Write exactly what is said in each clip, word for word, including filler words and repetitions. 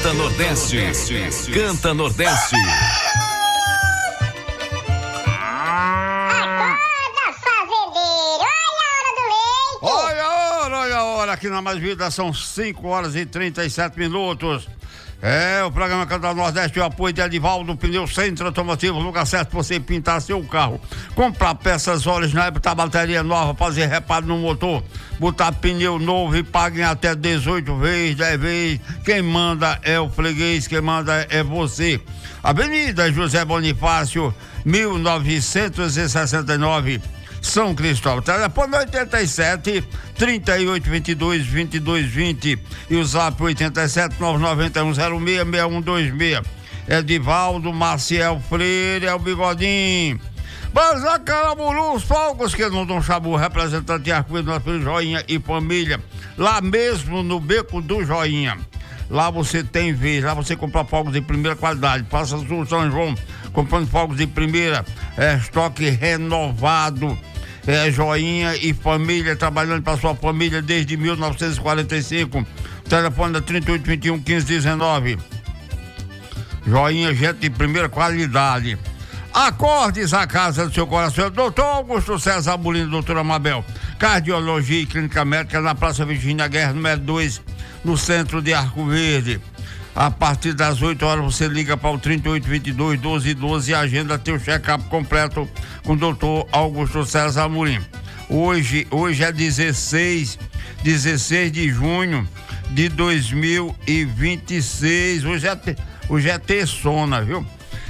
Canta Nordeste. Canta Nordeste. Olha a hora, olha a hora, aqui na Mais Vida são cinco horas e trinta e sete minutos. É, o programa Canta Nordeste, o apoio de Edivaldo Pneu Centro Automotivo, lugar certo pra você pintar seu carro, comprar peças originais, botar bateria nova, fazer reparo no motor, botar pneu novo e paguem até dezoito vezes, dez vezes. Quem manda é o freguês, quem manda é você. Avenida José Bonifácio, mil novecentos e sessenta e nove, São Cristóvão. Telefone oitenta e sete, trinta e oito, vinte e dois, vinte e dois, vinte e o zap oitenta e sete, nove nove um, zero seis, seis um dois seis. Edivaldo Maciel Freire é o bigodinho. Mas a Caraburu, os fogos que não dão chabu, representante de Arco-Íris, nosso Joinha e família, lá mesmo no Beco do Joinha. Lá você tem vez, lá você compra fogos de primeira qualidade. Faça Sul São João, comprando fogos de primeira, é, estoque renovado. É, Joinha e família, trabalhando para sua família desde mil novecentos e quarenta e cinco. Telefone é trinta e oito, vinte e um, quinze, dezenove. Joinha, gente de primeira qualidade. Acordes a casa do seu coração. Doutor Augusto César Molino, doutora Mabel. Cardiologia e Clínica Médica na Praça Virgínia Guerra, número dois, no centro de Arco Verde. A partir das oito horas você liga para o trinta e oito, vinte e dois, doze, doze e agenda teu check-up completo com o doutor Augusto César Amorim. Hoje, hoje é dezesseis de junho de dois mil e vinte e seis. Hoje é, te, hoje é terçona, viu?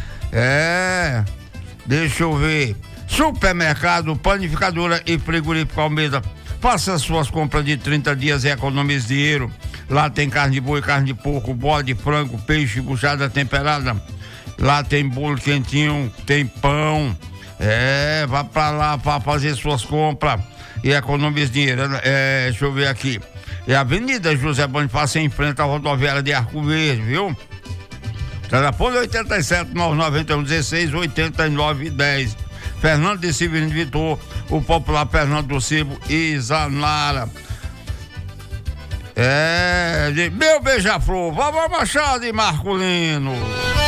É, deixa eu ver. Supermercado, panificadora e frigorífico Almeida. Faça suas compras de trinta dias e economize dinheiro. Lá tem carne de boi, carne de porco, bode, frango, peixe, buchada temperada. Lá tem bolo quentinho, tem pão. É, vá pra lá para fazer suas compras e economize dinheiro. É, deixa eu ver aqui. É a Avenida José Bonifácio, em frente à rodoviária de Arco Verde, viu? Telefone oitenta e sete, nove nove um, dezesseis, oitenta e nove, dez. Fernando de Severino Vitor, o popular Fernando do Cibo e Zanara. É, de meu beija-flor, Vovó Machado e Marcolino.